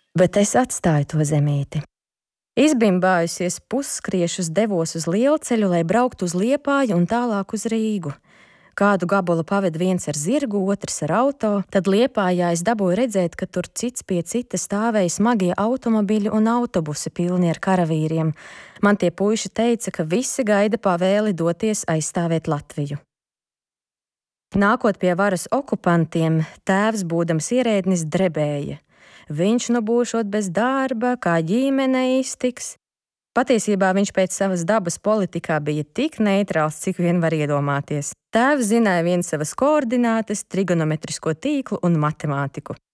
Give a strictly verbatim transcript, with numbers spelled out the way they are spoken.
Bet es atstāju to zemīti. Izbimbājusies puskriešus devos uz lielceļu, lai brauktu uz Liepāju un tālāk uz Rīgu. Kādu gabalu paved viens ar zirgu, otrs ar auto, tad Liepājā es dabūju redzēt, ka tur cits pie cita stāvēja smagie automobiļi un autobusi pilni ar karavīriem. Man tie puiši teica, ka visi gaida pavēli doties aizstāvēt Latviju. Nākot pie varas okupantiem, tēvs, būdams ierēdnis, drebēja. Viņš nu būšot bez darba, kā ģimene iztiks. Patiesībā viņš pēc savas dabas politikā bija tik neitrāls, cik vien var iedomāties. Tēvs zināja vien savas koordinātes, trigonometrisko tīklu un matemātiku.